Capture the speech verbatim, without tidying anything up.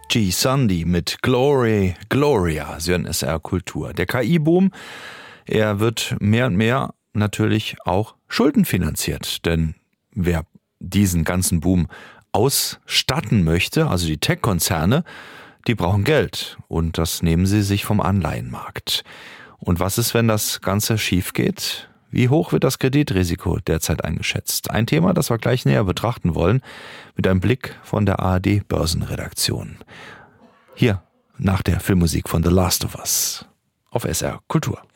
G. Sunday mit Glory, Gloria, Sie hören S R Kultur. Der K I-Boom, er wird mehr und mehr natürlich auch schuldenfinanziert. Denn wer diesen ganzen Boom ausstatten möchte, also die Tech-Konzerne, die brauchen Geld. Und das nehmen sie sich vom Anleihenmarkt. Und was ist, wenn das Ganze schief geht? Wie hoch wird das Kreditrisiko derzeit eingeschätzt? Ein Thema, das wir gleich näher betrachten wollen, mit einem Blick von der A R D-Börsenredaktion. Hier nach der Filmmusik von The Last of Us auf S R Kultur.